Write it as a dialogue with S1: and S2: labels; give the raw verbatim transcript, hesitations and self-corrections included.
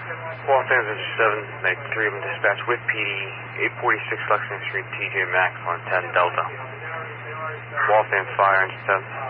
S1: Waltham seven, make three of them dispatch with P D, eight forty-six Lexington Street, T J Maxx on ten Delta. Waltham Fire, engine seven.